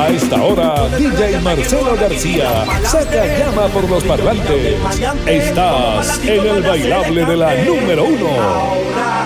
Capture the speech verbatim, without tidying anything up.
A esta hora, D J Marcelo García saca llama por los parlantes. Estás en el bailable de la número uno.